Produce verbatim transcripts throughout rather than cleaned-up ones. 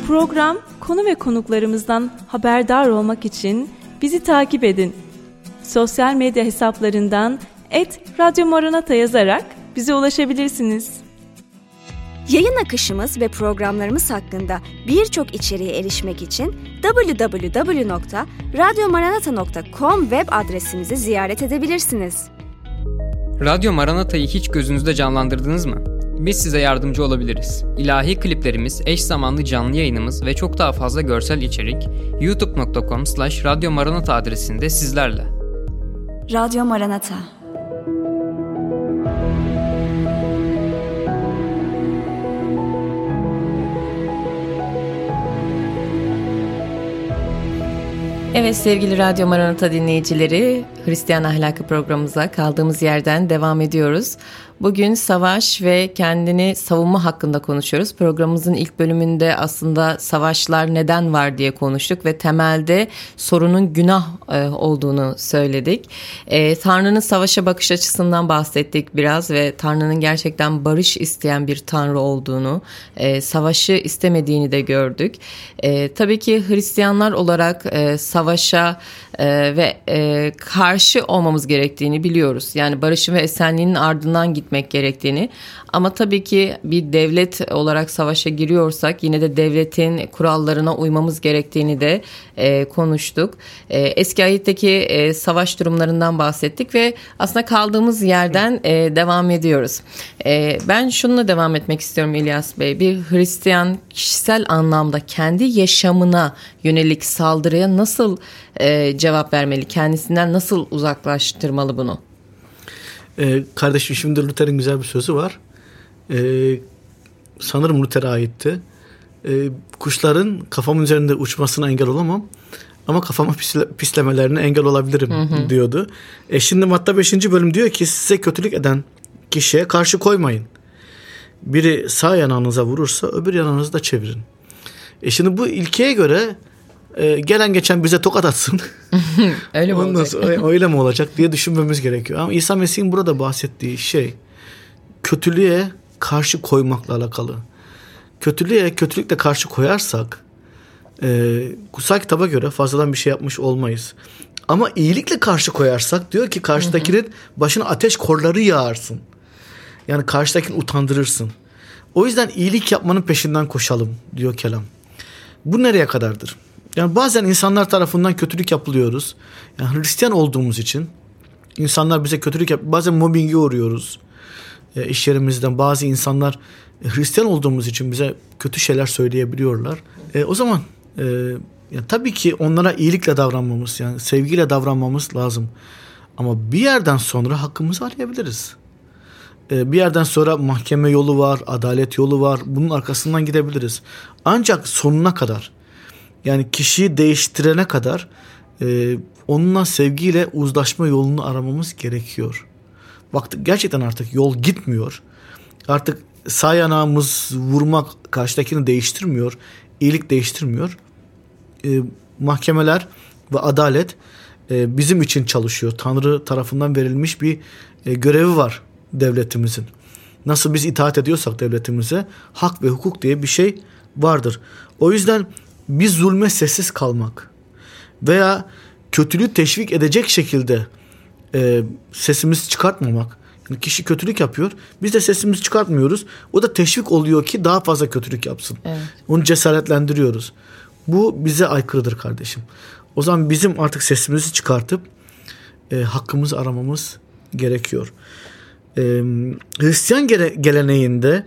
Program, konu ve konuklarımızdan haberdar olmak için bizi takip edin. Sosyal medya hesaplarından et radyo maranata yazarak bize ulaşabilirsiniz. Yayın akışımız ve programlarımız hakkında birçok içeriğe erişmek için double-u double-u double-u nokta radyo maranata nokta com web adresimizi ziyaret edebilirsiniz. Radyo Maranata'yı hiç gözünüzde canlandırdınız mı? Biz size yardımcı olabiliriz. İlahi kliplerimiz, eş zamanlı canlı yayınımız ve çok daha fazla görsel içerik youtube nokta com slash radyo maranata adresinde sizlerle. Radyo Maranata. Evet sevgili Radyo Maranata dinleyicileri, Hristiyan Ahlakı programımıza kaldığımız yerden devam ediyoruz. Bugün savaş ve kendini savunma hakkında konuşuyoruz. Programımızın ilk bölümünde aslında savaşlar neden var diye konuştuk ve temelde sorunun günah olduğunu söyledik. Tanrı'nın savaşa bakış açısından bahsettik biraz ve Tanrı'nın gerçekten barış isteyen bir Tanrı olduğunu, savaşı istemediğini de gördük. Tabii ki Hristiyanlar olarak savaşa ve karşı olmamız gerektiğini biliyoruz. Yani barışın ve esenliğin ardından gitmek gerektiğini, ama tabii ki bir devlet olarak savaşa giriyorsak yine de devletin kurallarına uymamız gerektiğini de e, konuştuk. E, eski ayetteki e, savaş durumlarından bahsettik ve aslında kaldığımız yerden e, devam ediyoruz. E, ben şununla devam etmek istiyorum İlyas Bey. Bir Hristiyan kişisel anlamda kendi yaşamına yönelik saldırıya nasıl e, cevap vermeli? Kendisinden nasıl uzaklaştırmalı bunu? Ee, kardeşim, şimdi Luther'in güzel bir sözü var. Ee, sanırım Luther'e aitti. Ee, kuşların kafamın üzerinde uçmasına engel olamam ama kafama pisle, pislemelerine engel olabilirim, hı hı. diyordu. E şimdi Matta beşinci bölüm diyor ki size kötülük eden kişiye karşı koymayın. Biri sağ yanağınıza vurursa öbür yanağınızı da çevirin. E şimdi bu ilkeye göre e, gelen geçen bize tokat atsın. Öyle mi olacak? Sonra, öyle mi olacak diye düşünmemiz gerekiyor. Ama İsa Mesih'in burada bahsettiği şey kötülüğe karşı koymakla alakalı. Kötülüğe kötülükle karşı koyarsak e, kutsal kitaba göre fazladan bir şey yapmış olmayız. Ama iyilikle karşı koyarsak diyor ki karşıdakinin başına ateş korları yağarsın. Yani karşıdakini utandırırsın. O yüzden iyilik yapmanın peşinden koşalım diyor kelam. Bu nereye kadardır? Yani bazen insanlar tarafından kötülük yapılıyoruz. Yani Hristiyan olduğumuz için insanlar bize kötülük yapıyor. Bazen mobbinge uğruyoruz. E, iş yerimizden bazı insanlar e, Hristiyan olduğumuz için bize kötü şeyler söyleyebiliyorlar. E, o zaman e, yani tabii ki onlara iyilikle davranmamız, yani sevgiyle davranmamız lazım. Ama bir yerden sonra hakkımızı arayabiliriz. E, bir yerden sonra mahkeme yolu var, adalet yolu var. Bunun arkasından gidebiliriz. Ancak sonuna kadar, yani kişiyi değiştirene kadar e, onunla sevgiyle uzlaşma yolunu aramamız gerekiyor. Baktık gerçekten artık yol gitmiyor. Artık sağ yanağımız vurmak karşıdakini değiştirmiyor. İyilik değiştirmiyor. E, mahkemeler ve adalet e, bizim için çalışıyor. Tanrı tarafından verilmiş bir e, görevi var devletimizin. Nasıl biz itaat ediyorsak devletimize, hak ve hukuk diye bir şey vardır. O yüzden biz zulme sessiz kalmak veya kötülüğü teşvik edecek şekilde e, sesimizi çıkartmamak. Yani kişi kötülük yapıyor, biz de sesimizi çıkartmıyoruz. O da teşvik oluyor ki daha fazla kötülük yapsın. Evet. Onu cesaretlendiriyoruz. Bu bize aykırıdır kardeşim. O zaman bizim artık sesimizi çıkartıp e, hakkımızı aramamız gerekiyor. E, Hristiyan gele, geleneğinde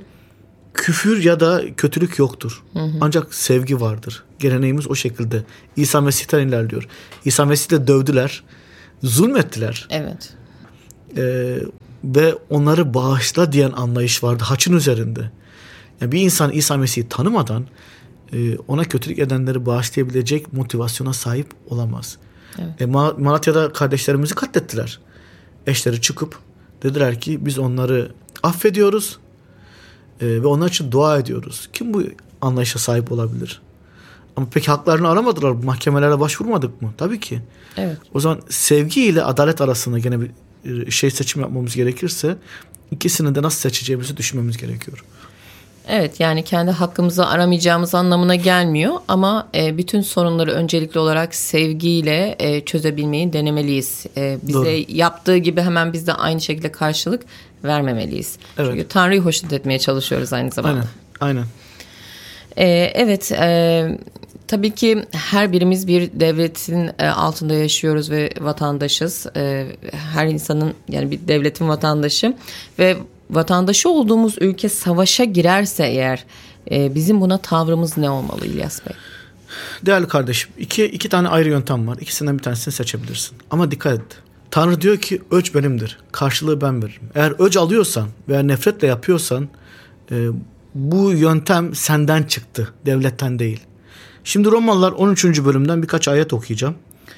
küfür ya da kötülük yoktur. Hı hı. Ancak sevgi vardır. Geleneğimiz o şekilde. İsa Mesih'ten ilerliyor. İsa Mesih'le dövdüler, zulmettiler. Evet. Ee, ve onları bağışla diyen anlayış vardı haçın üzerinde. Yani bir insan İsa Mesih'i tanımadan e, ona kötülük edenleri bağışlayabilecek motivasyona sahip olamaz. Evet. E, Malatya'da kardeşlerimizi katlettiler. Eşleri çıkıp dediler ki biz onları affediyoruz e, ve onlar için dua ediyoruz. Kim bu anlayışa sahip olabilir? Ama peki haklarını aramadılar. Mahkemelere başvurmadık mı? Tabii ki. Evet. O zaman sevgi ile adalet arasında gene bir şey seçim yapmamız gerekirse ikisini de nasıl seçeceğimizi düşünmemiz gerekiyor. Evet, yani kendi hakkımızı aramayacağımız anlamına gelmiyor ama e, bütün sorunları öncelikli olarak sevgiyle e, çözebilmeyi denemeliyiz. E, bize Doğru. yaptığı gibi hemen biz de aynı şekilde karşılık vermemeliyiz. Evet. Çünkü Tanrı'yı hoşnut etmeye çalışıyoruz aynı zamanda. Aynen, aynen. E, evet, e, tabii ki her birimiz bir devletin e, altında yaşıyoruz ve vatandaşız. E, her insanın, yani bir devletin vatandaşı ve vatandaşı olduğumuz ülke savaşa girerse eğer e, bizim buna tavrımız ne olmalı İlyas Bey? Değerli kardeşim, iki, iki tane ayrı yöntem var. İkisinden bir tanesini seçebilirsin. Ama dikkat et. Tanrı diyor ki öc benimdir. Karşılığı ben veririm. Eğer öc alıyorsan veya nefretle yapıyorsan e, bu yöntem senden çıktı. Devletten değil. Şimdi Romalılar on üçüncü bölümden birkaç ayet okuyacağım.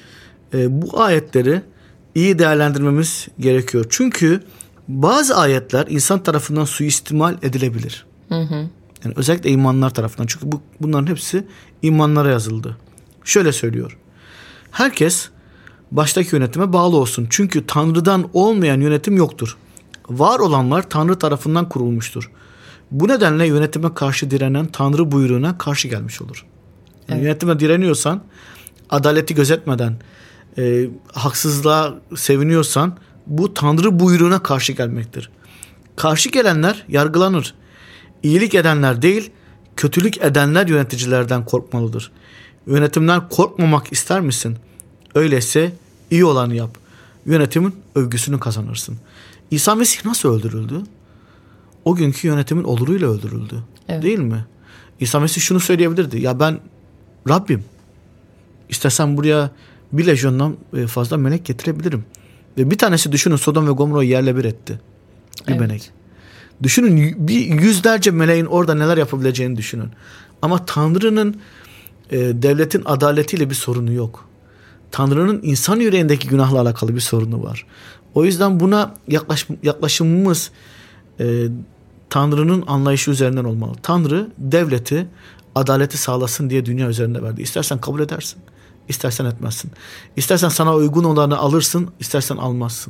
E, bu ayetleri iyi değerlendirmemiz gerekiyor. Çünkü bazı ayetler insan tarafından suistimal edilebilir. Hı hı. Yani özellikle imanlar tarafından. Çünkü bu, bunların hepsi imanlara yazıldı. Şöyle söylüyor. Herkes baştaki yönetime bağlı olsun. Çünkü Tanrı'dan olmayan yönetim yoktur. Var olanlar Tanrı tarafından kurulmuştur. Bu nedenle yönetime karşı direnen Tanrı buyruğuna karşı gelmiş olur. Yani evet. Yönetime direniyorsan, adaleti gözetmeden, e, haksızlığa seviniyorsan, bu Tanrı buyruğuna karşı gelmektir. Karşı gelenler yargılanır. İyilik edenler değil, kötülük edenler yöneticilerden korkmalıdır. Yönetimden korkmamak ister misin? Öyleyse iyi olanı yap. Yönetimin övgüsünü kazanırsın. İsa Mesih nasıl öldürüldü? O günkü yönetimin oluruyla öldürüldü. Evet. Değil mi? İsa Mesih şunu söyleyebilirdi. Ya ben Rabbim. İstersen buraya bir lejyondan fazla melek getirebilirim. Ve bir tanesi düşünün Sodom ve Gomorra'yı yerle bir etti. Bir evet. melek. Düşünün bir yüzlerce meleğin orada neler yapabileceğini düşünün. Ama Tanrı'nın e, devletin adaletiyle bir sorunu yok. Tanrı'nın insan yüreğindeki günahla alakalı bir sorunu var. O yüzden buna yaklaş, yaklaşımımız e, Tanrı'nın anlayışı üzerinden olmalı. Tanrı devleti, adaleti sağlasın diye dünya üzerinde verdi. İstersen kabul edersin. İstersen etmezsin. İstersen sana uygun olanı alırsın, istersen almazsın.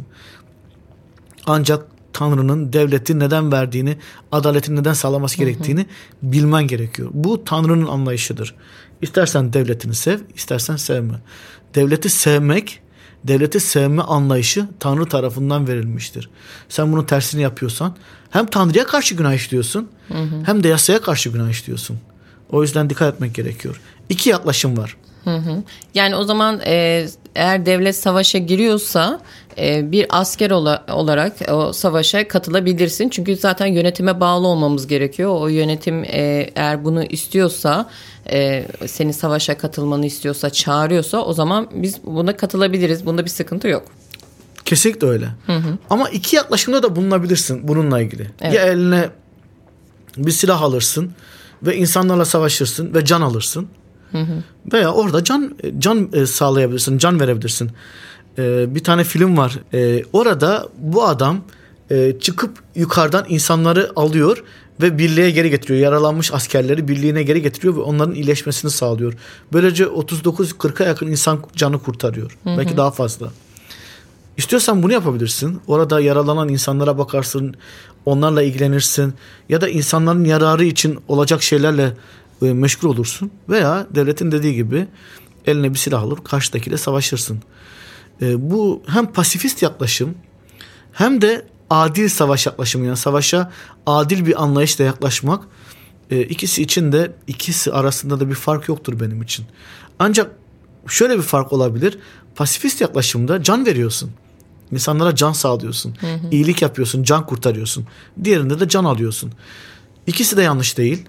Ancak Tanrı'nın devleti neden verdiğini, adaleti neden sağlaması gerektiğini hı hı. bilmen gerekiyor. Bu Tanrı'nın anlayışıdır. İstersen devletini sev, istersen sevme. Devleti sevmek, devleti sevme anlayışı Tanrı tarafından verilmiştir. Sen bunun tersini yapıyorsan hem Tanrı'ya karşı günah işliyorsun, hı hı. hem de yasaya karşı günah işliyorsun. O yüzden dikkat etmek gerekiyor. İki yaklaşım var. Hı hı. Yani o zaman e, eğer devlet savaşa giriyorsa e, bir asker ola, olarak o savaşa katılabilirsin. Çünkü zaten yönetime bağlı olmamız gerekiyor. O yönetim e, eğer bunu istiyorsa, e, senin savaşa katılmanı istiyorsa, çağırıyorsa o zaman biz buna katılabiliriz. Bunda bir sıkıntı yok. Kesinlikle öyle. Hı hı. Ama iki yaklaşımda da bulunabilirsin bununla ilgili. Evet. Ya eline bir silah alırsın ve insanlarla savaşırsın ve can alırsın. Hı hı. Veya orada can can sağlayabilirsin, can verebilirsin. Ee, bir tane film var. Ee, orada bu adam e, çıkıp yukarıdan insanları alıyor ve birliğe geri getiriyor. Yaralanmış askerleri birliğine geri getiriyor ve onların iyileşmesini sağlıyor. Böylece otuz dokuz kırka yakın insan canı kurtarıyor. Hı hı. Belki daha fazla. İstiyorsan bunu yapabilirsin. Orada yaralanan insanlara bakarsın, onlarla ilgilenirsin ya da insanların yararı için olacak şeylerle meşgul olursun veya devletin dediği gibi eline bir silah alır karşıdakiyle savaşırsın. E, bu hem pasifist yaklaşım hem de adil savaş yaklaşımı, yani savaşa adil bir anlayışla yaklaşmak, e, ikisi için de ikisi arasında da bir fark yoktur benim için. Ancak şöyle bir fark olabilir. Pasifist yaklaşımda can veriyorsun. İnsanlara can sağlıyorsun. Hı hı. İyilik yapıyorsun, can kurtarıyorsun. Diğerinde de can alıyorsun. İkisi de yanlış değil.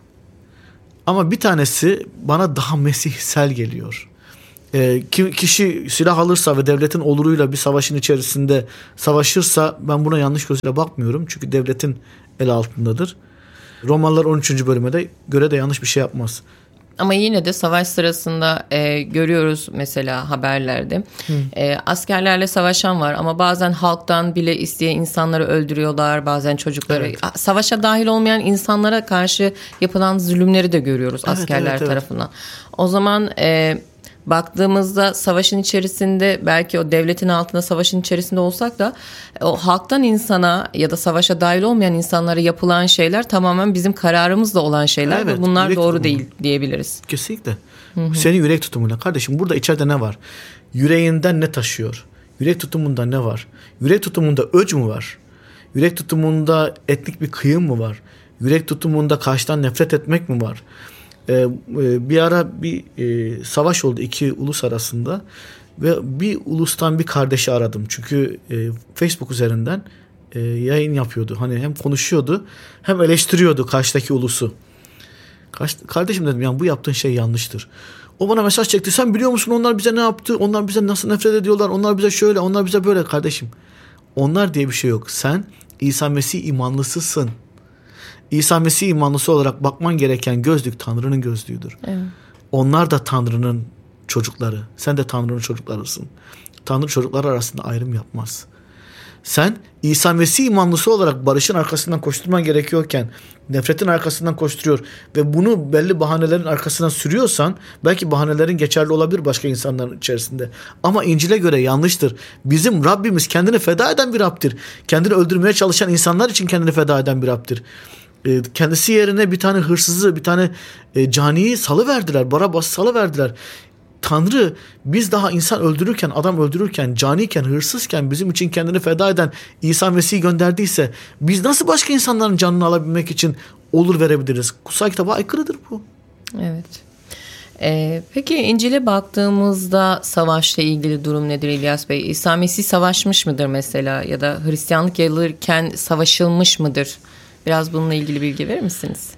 Ama bir tanesi bana daha mesihsel geliyor. E, kişi silah alırsa ve devletin oluruyla bir savaşın içerisinde savaşırsa ben buna yanlış gözüyle bakmıyorum. Çünkü devletin el altındadır. Romalılar on üçüncü bölüme de göre de yanlış bir şey yapmaz. Ama yine de savaş sırasında e, görüyoruz mesela haberlerde. E, askerlerle savaşan var ama bazen halktan bile isteyen insanları öldürüyorlar. Bazen çocukları. Evet. Savaşa dahil olmayan insanlara karşı yapılan zulümleri de görüyoruz evet, askerler evet, evet. tarafından. O zaman e, baktığımızda savaşın içerisinde, belki o devletin altında savaşın içerisinde olsak da o halktan insana ya da savaşa dahil olmayan insanlara yapılan şeyler tamamen bizim kararımızla olan şeyler. Evet, ve bunlar doğru tutumu. Değil diyebiliriz. Kesinlikle. Hı-hı. Senin yürek tutumuyla. Kardeşim burada içeride ne var? Yüreğinden ne taşıyor? Yürek tutumunda ne var? Yürek tutumunda öc mü var? Yürek tutumunda etnik bir kıyım mı var? Yürek tutumunda karşıdan nefret etmek mi var? Ee, e, bir ara bir e, savaş oldu iki ulus arasında ve bir ulustan bir kardeşi aradım. Çünkü e, Facebook üzerinden e, yayın yapıyordu. Hani hem konuşuyordu hem eleştiriyordu karşıdaki ulusu. Karş, kardeşim dedim, yani bu yaptığın şey yanlıştır. O bana mesaj çekti. Sen biliyor musun onlar bize ne yaptı? Onlar bize nasıl nefret ediyorlar? Onlar bize şöyle, onlar bize böyle. Kardeşim, onlar diye bir şey yok. Sen İsa Mesih imanlısısın. İsa Mesih imanlısı olarak bakman gereken gözlük Tanrı'nın gözlüğüdür. Evet. Onlar da Tanrı'nın çocukları. Sen de Tanrı'nın çocuklarısın. Tanrı çocukları arasında ayrım yapmaz. Sen İsa Mesih imanlısı olarak barışın arkasından koşturman gerekiyorken nefretin arkasından koşturuyor ve bunu belli bahanelerin arkasından sürüyorsan, belki bahanelerin geçerli olabilir başka insanların içerisinde. Ama İncil'e göre yanlıştır. Bizim Rabbimiz kendini feda eden bir Rab'dir. Kendini öldürmeye çalışan insanlar için kendini feda eden bir Rab'dir. Kendisi yerine bir tane hırsızı, bir tane caniyi salıverdiler. Barabbas'ı salıverdiler. Tanrı biz daha insan öldürürken, adam öldürürken, caniyken, hırsızken bizim için kendini feda eden İsa Mesih'i gönderdiyse biz nasıl başka insanların canını alabilmek için olur verebiliriz? Kutsal kitaba aykırıdır bu. Evet. Ee, peki İncil'e baktığımızda savaşla ilgili durum nedir İlyas Bey? İsa Mesih savaşmış mıdır mesela, ya da Hristiyanlık yayılırken savaşılmış mıdır? Biraz bununla ilgili bilgi verir misiniz?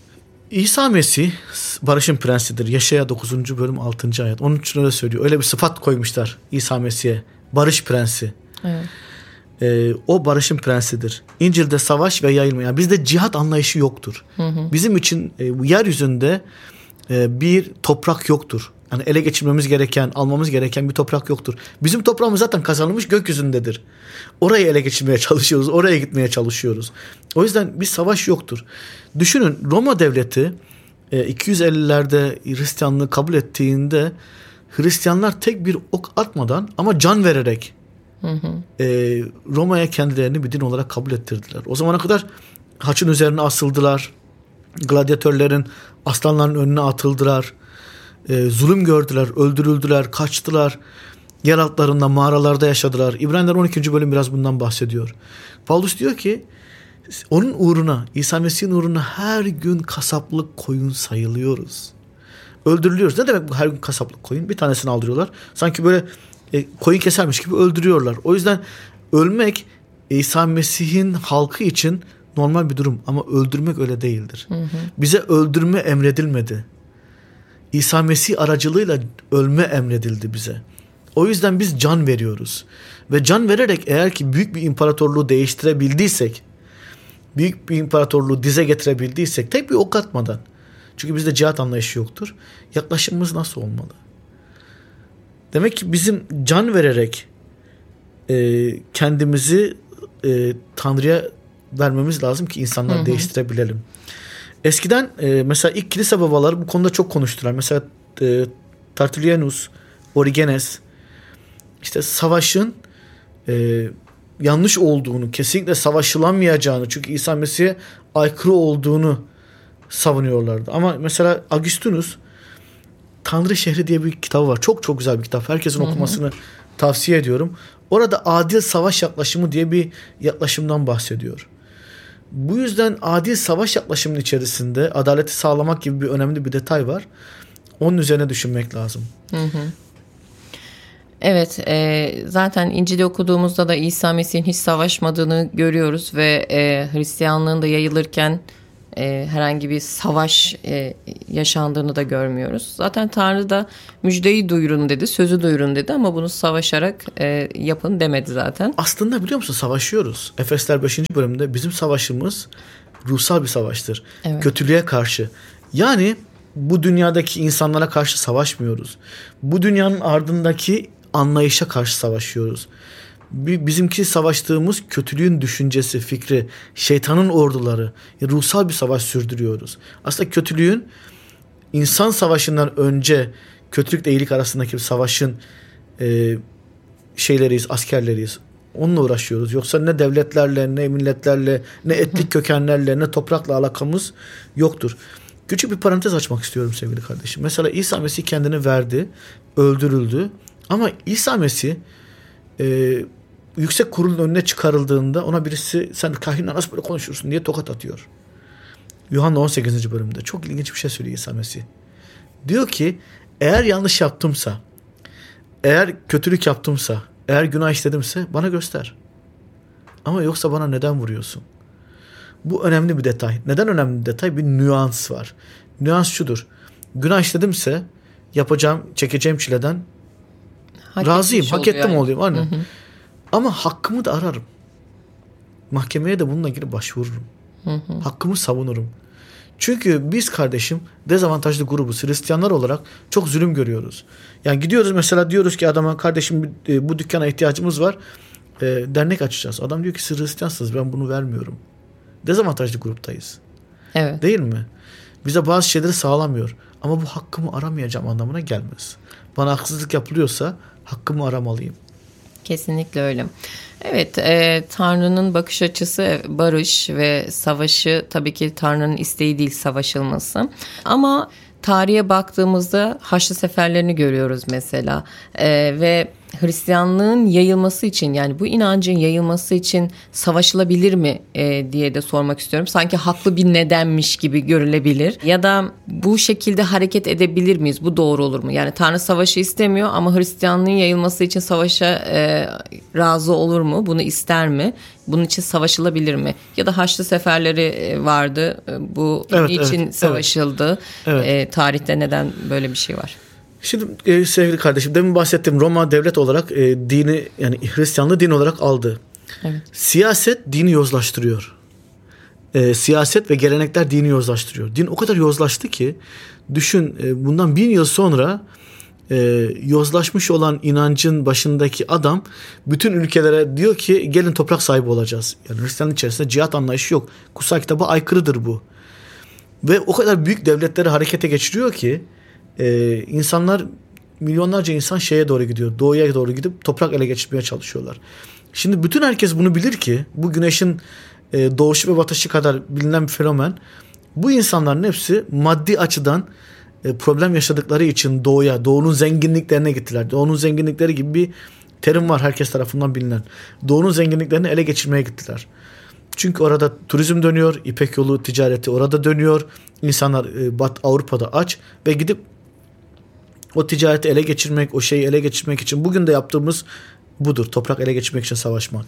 İsa Mesih barışın prensidir. Yaşaya dokuzuncu bölüm altıncı ayet. Onun için öyle söylüyor. Öyle bir sıfat koymuşlar İsa Mesih'e. Barış prensi. Evet. Ee, o barışın prensidir. İncil'de savaş ve yayılma. Yani bizde cihat anlayışı yoktur. Hı hı. Bizim için e, yeryüzünde e, bir toprak yoktur. Yani ele geçirmemiz gereken, almamız gereken bir toprak yoktur. Bizim toprağımız zaten kazanılmış gökyüzündedir. Orayı ele geçirmeye çalışıyoruz. Oraya gitmeye çalışıyoruz. O yüzden bir savaş yoktur. Düşünün, Roma devleti iki yüz ellilerde Hristiyanlığı kabul ettiğinde Hristiyanlar tek bir ok atmadan ama can vererek hı hı. Roma'ya kendilerini bir din olarak kabul ettirdiler. O zamana kadar haçın üzerine asıldılar. Gladyatörlerin, aslanların önüne atıldılar. E, zulüm gördüler, öldürüldüler, kaçtılar. Yer altlarında, mağaralarda yaşadılar. İbraniler on ikinci bölüm biraz bundan bahsediyor. Paulus diyor ki onun uğruna, İsa Mesih'in uğruna her gün kasaplık koyun sayılıyoruz. Öldürülüyoruz. Ne demek bu her gün kasaplık koyun? Bir tanesini aldırıyorlar. Sanki böyle e, koyun kesermiş gibi öldürüyorlar. O yüzden ölmek İsa Mesih'in halkı için normal bir durum. Ama öldürmek öyle değildir. Hı hı. Bize öldürme emredilmedi. İsa Mesih aracılığıyla ölme emredildi bize. O yüzden biz can veriyoruz. Ve can vererek eğer ki büyük bir imparatorluğu değiştirebildiysek, büyük bir imparatorluğu dize getirebildiysek, tek bir ok atmadan, çünkü bizde cihat anlayışı yoktur, yaklaşımımız nasıl olmalı? Demek ki bizim can vererek e, kendimizi e, Tanrı'ya vermemiz lazım ki insanları hı hı. değiştirebilelim. Eskiden e, mesela ilk kilise babaları bu konuda çok konuştular. Mesela e, Tertullianus, Origenes işte savaşın e, yanlış olduğunu, kesinlikle savaşılamayacağını, çünkü İsa Mesih'e aykırı olduğunu savunuyorlardı. Ama mesela Augustinus Tanrı Şehri diye bir kitabı var. Çok çok güzel bir kitap. Herkesin hı hı. okumasını tavsiye ediyorum. Orada adil savaş yaklaşımı diye bir yaklaşımdan bahsediyor. Bu yüzden adil savaş yaklaşımının içerisinde adaleti sağlamak gibi bir önemli bir detay var. Onun üzerine düşünmek lazım. Hı hı. Evet, e, zaten İncil'i okuduğumuzda da İsa Mesih'in hiç savaşmadığını görüyoruz ve e, Hristiyanlığın da yayılırken e, herhangi bir savaş e, yaşandığını da görmüyoruz. Zaten Tanrı da müjdeyi duyurun dedi, sözü duyurun dedi ama bunu savaşarak e, yapın demedi zaten. Aslında biliyor musun, savaşıyoruz. Efesler beşinci bölümde bizim savaşımız ruhsal bir savaştır. Evet. Kötülüğe karşı. Yani bu dünyadaki insanlara karşı savaşmıyoruz. Bu dünyanın ardındaki anlayışa karşı savaşıyoruz. Bizimki savaştığımız kötülüğün düşüncesi, fikri, şeytanın orduları, ruhsal bir savaş sürdürüyoruz. Aslında kötülüğün insan savaşından önce kötülükle iyilik arasındaki bir savaşın e, şeyleriyiz, askerleriyiz. Onunla uğraşıyoruz. Yoksa ne devletlerle, ne milletlerle, ne etnik kökenlerle, ne toprakla alakamız yoktur. Küçük bir parantez açmak istiyorum sevgili kardeşim. Mesela İsa Mesih kendini verdi, öldürüldü. Ama İsa Mesih e, yüksek kurulun önüne çıkarıldığında ona birisi sen kahinle nasıl böyle konuşursun diye tokat atıyor. Yuhanna on sekizinci bölümde çok ilginç bir şey söylüyor İsa Mesih. Diyor ki eğer yanlış yaptımsa, eğer kötülük yaptımsa, eğer günah işledimse bana göster. Ama yoksa bana neden vuruyorsun? Bu önemli bir detay. Neden önemli bir detay? Bir nüans var. Nüans şudur. Günah işledimse yapacağım, çekeceğim çileden hak razıyım. Hak ettim yani. Olayım. Aynen. Hı hı. Ama hakkımı da ararım. Mahkemeye de bununla ilgili başvururum. Hı hı. Hakkımı savunurum. Çünkü biz kardeşim dezavantajlı grubuz. Hristiyanlar olarak çok zulüm görüyoruz. Yani gidiyoruz mesela diyoruz ki adama kardeşim bu dükkana ihtiyacımız var. E, dernek açacağız. Adam diyor ki siz Hristiyansınız ben bunu vermiyorum. Dezavantajlı gruptayız. Evet. Değil mi? Bize bazı şeyleri sağlamıyor. Ama bu hakkımı aramayacağım anlamına gelmez. Bana haksızlık yapılıyorsa hakkımı aramalıyım. Kesinlikle öyle. Evet, e, Tanrı'nın bakış açısı barış ve savaşı tabii ki Tanrı'nın isteği değil savaşılması. Ama tarihe baktığımızda Haçlı seferlerini görüyoruz mesela e, ve Hristiyanlığın yayılması için yani bu inancın yayılması için savaşılabilir mi e, diye de sormak istiyorum. Sanki haklı bir nedenmiş gibi görülebilir. Ya da bu şekilde hareket edebilir miyiz? Bu doğru olur mu? Yani Tanrı savaşı istemiyor ama Hristiyanlığın yayılması için savaşa e, razı olur mu? Bunu ister mi? Bunun için savaşılabilir mi? Ya da Haçlı seferleri vardı. Bu evet, niçin evet, savaşıldı? Evet. E, tarihte neden böyle bir şey var? Şimdi e, sevgili kardeşim demin bahsettiğim Roma devlet olarak e, dini yani Hristiyanlığı din olarak aldı. Evet. Siyaset dini yozlaştırıyor. E, siyaset ve gelenekler dini yozlaştırıyor. Din o kadar yozlaştı ki düşün e, bundan bin yıl sonra e, yozlaşmış olan inancın başındaki adam bütün ülkelere diyor ki gelin toprak sahibi olacağız. Yani Hristiyanlık içerisinde cihat anlayışı yok. Kutsal kitaba aykırıdır bu. Ve o kadar büyük devletleri harekete geçiriyor ki Ee, insanlar milyonlarca insan şeye doğru gidiyor. Doğuya doğru gidip toprak ele geçirmeye çalışıyorlar. Şimdi bütün herkes bunu bilir ki bu güneşin e, doğuşu ve batışı kadar bilinen bir fenomen. Bu insanların hepsi maddi açıdan e, problem yaşadıkları için doğuya, doğunun zenginliklerine gittiler. Doğunun zenginlikleri gibi bir terim var herkes tarafından bilinen. Doğunun zenginliklerini ele geçirmeye gittiler. Çünkü orada turizm dönüyor, İpek yolu ticareti orada dönüyor. İnsanlar e, Bat Avrupa'da aç ve gidip o ticareti ele geçirmek, o şeyi ele geçirmek için bugün de yaptığımız budur. Toprak ele geçirmek için savaşmak.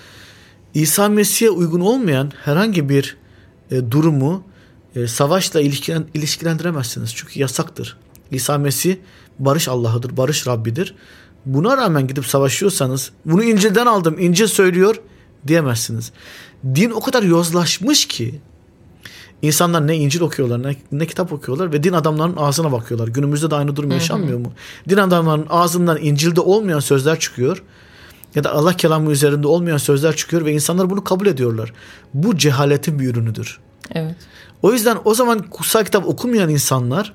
İsa Mesih'e uygun olmayan herhangi bir e, durumu e, savaşla ilişkilen, ilişkilendiremezsiniz. Çünkü yasaktır. İsa Mesih barış Allah'ıdır, barış Rabbidir. Buna rağmen gidip savaşıyorsanız bunu İncil'den aldım, İncil söylüyor diyemezsiniz. Din o kadar yozlaşmış ki İnsanlar ne İncil okuyorlar ne, ne kitap okuyorlar ve din adamlarının ağzına bakıyorlar. Günümüzde de aynı durum yaşanmıyor mu? Din adamlarının ağzından İncil'de olmayan sözler çıkıyor ya da Allah kelamı üzerinde olmayan sözler çıkıyor ve insanlar bunu kabul ediyorlar. Bu cehaletin bir ürünüdür. Evet. O yüzden o zaman kutsal kitap okumayan insanlar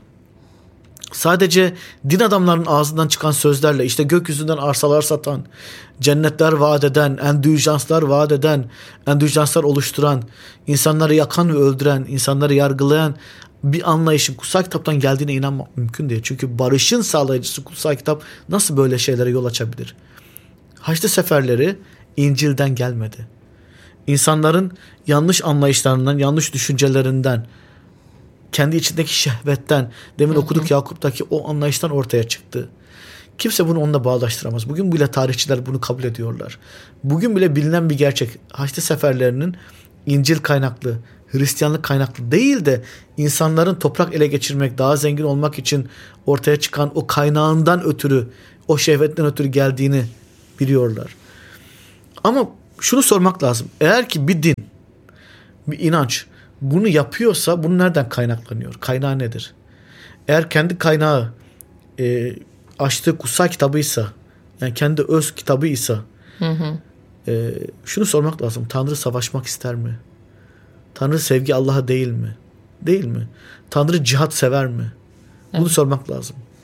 sadece din adamlarının ağzından çıkan sözlerle işte gökyüzünden arsalar satan, cennetler vaat eden, endüjanslar vaat eden, endüjanslar oluşturan, insanları yakan ve öldüren, insanları yargılayan bir anlayışın kutsal kitaptan geldiğine inanmak mümkün değil. Çünkü barışın sağlayıcısı kutsal kitap nasıl böyle şeylere yol açabilir? Haçlı seferleri İncil'den gelmedi. İnsanların yanlış anlayışlarından, yanlış düşüncelerinden, kendi içindeki şehvetten, demin hı hı. okuduk Yakup'taki o anlayıştan ortaya çıktı. Kimse bunu onunla bağdaştıramaz. Bugün bile tarihçiler bunu kabul ediyorlar. Bugün bile bilinen bir gerçek. Haçlı seferlerinin İncil kaynaklı, Hristiyanlık kaynaklı değil de insanların toprak ele geçirmek, daha zengin olmak için ortaya çıkan o kaynağından ötürü, o şehvetten ötürü geldiğini biliyorlar. Ama şunu sormak lazım. Eğer ki bir din, bir inanç bunu yapıyorsa bunu nereden kaynaklanıyor? Kaynağı nedir? Eğer kendi kaynağı e, açtığı kutsal kitabıysa, yani kendi öz kitabıysa hı hı. E, şunu sormak lazım. Tanrı savaşmak ister mi? Tanrı sevgi Allah'a değil mi? Değil mi? Tanrı cihat sever mi? Bunu evet. sormak lazım.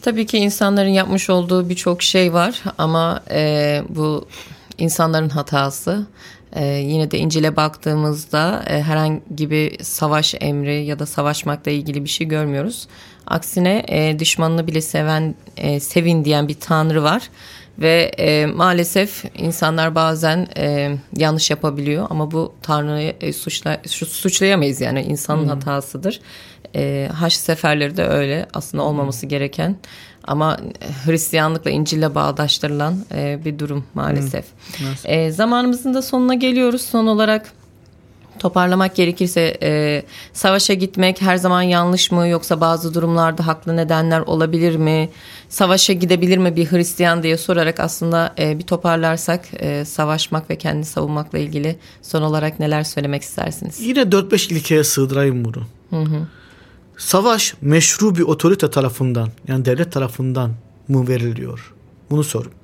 Tabii ki insanların yapmış olduğu birçok şey var ama e, bu insanların hatası. Ee, yine de İncil'e baktığımızda e, herhangi bir savaş emri ya da savaşmakla ilgili bir şey görmüyoruz. Aksine e, düşmanını bile seven, e, sevin diyen bir Tanrı var. Ve e, maalesef insanlar bazen e, yanlış yapabiliyor ama bu Tanrı'yı e, suçla, suçlayamayız, yani insanın hmm. hatasıdır. E, Haç seferleri de öyle aslında olmaması hmm. gereken ama Hristiyanlıkla İncil'le bağdaştırılan e, bir durum maalesef. Hmm. E, zamanımızın da sonuna geliyoruz. Son olarak toparlamak gerekirse e, savaşa gitmek her zaman yanlış mı, yoksa bazı durumlarda haklı nedenler olabilir mi? Savaşa gidebilir mi bir Hristiyan diye sorarak aslında e, bir toparlarsak e, savaşmak ve kendini savunmakla ilgili son olarak neler söylemek istersiniz? Yine dört beş ilkeye sığdırayım bunu. Hı hı. Savaş meşru bir otorite tarafından, yani devlet tarafından mı veriliyor? Bunu sorun.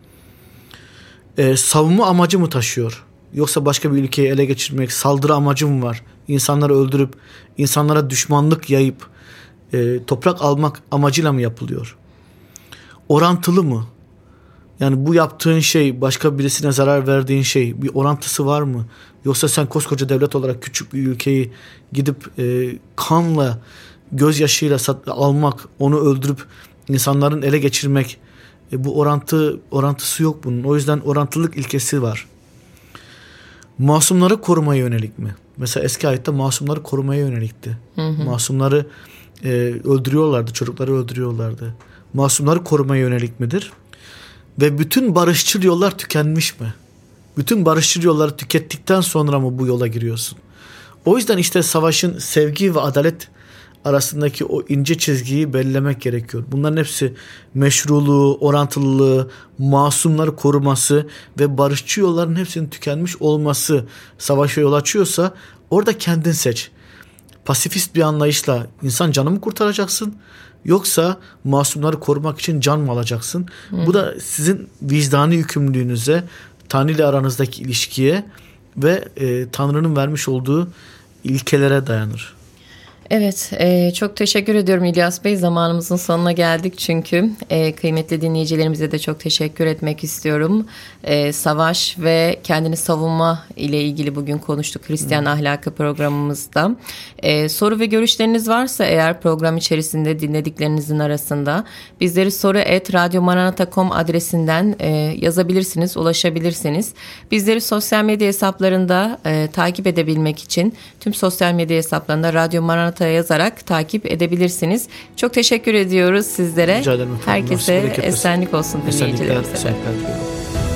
E, savunma amacı mı taşıyor? Yoksa başka bir ülkeyi ele geçirmek, saldırı amacı mı var? İnsanları öldürüp, insanlara düşmanlık yayıp, e, toprak almak amacıyla mı yapılıyor? Orantılı mı? Yani bu yaptığın şey, başka birisine zarar verdiğin şey, bir orantısı var mı? Yoksa sen koskoca devlet olarak küçük bir ülkeyi gidip e, kanla, gözyaşıyla sat, almak, onu öldürüp insanların ele geçirmek, e, bu orantı orantısı yok bunun. O yüzden orantılılık ilkesi var. Masumları korumaya yönelik mi? Mesela eski ayette masumları korumaya yönelikti. Hı hı. Masumları e, öldürüyorlardı, çocukları öldürüyorlardı. Masumları korumaya yönelik midir? Ve bütün barışçıl yollar tükenmiş mi? Bütün barışçıl yolları tükettikten sonra mı bu yola giriyorsun? O yüzden işte savaşın sevgi ve adalet arasındaki o ince çizgiyi belirlemek gerekiyor. Bunların hepsi meşruluğu, orantılılığı, masumları koruması ve barışçı yolların hepsinin tükenmiş olması savaşa yol açıyorsa orada kendin seç. Pasifist bir anlayışla insan canı mı kurtaracaksın, yoksa masumları korumak için can mı alacaksın? Hmm. Bu da sizin vicdani yükümlülüğünüze, Tanrı ile aranızdaki ilişkiye ve e, Tanrı'nın vermiş olduğu ilkelere dayanır. Evet, e, çok teşekkür ediyorum İlyas Bey. Zamanımızın sonuna geldik çünkü e, kıymetli dinleyicilerimize de çok teşekkür etmek istiyorum. E, savaş ve kendini savunma ile ilgili bugün konuştuk Hristiyan hmm. Ahlakı programımızda. E, soru ve görüşleriniz varsa eğer program içerisinde dinlediklerinizin arasında bizleri soru et radyomaranata nokta com adresinden e, yazabilirsiniz, ulaşabilirsiniz. Bizleri sosyal medya hesaplarında e, takip edebilmek için tüm sosyal medya hesaplarında Radyo Maranata yazarak takip edebilirsiniz. Çok teşekkür ediyoruz sizlere. Rica ederim efendim. Herkese esenlik olsun dinleyicilerimize. Esenlikler, esenlikler.